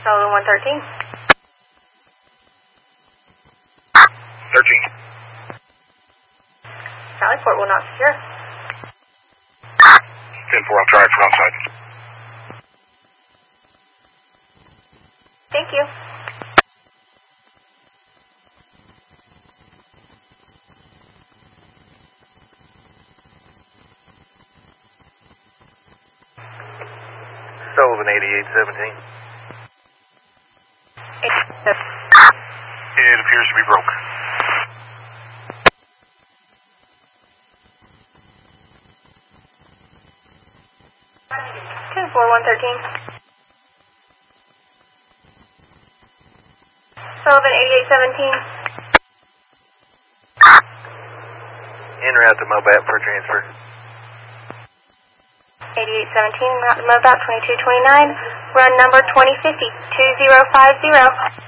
Sullivan 113. 13. Sallyport will not secure. 10-4, I'll try it for outside. Thank you. Sullivan 8817. It appears to be broke. Ten 4113. Sullivan 8817. En route to Mobat for transfer. 8817, route to Mobat 2229, run number 2050, 2050.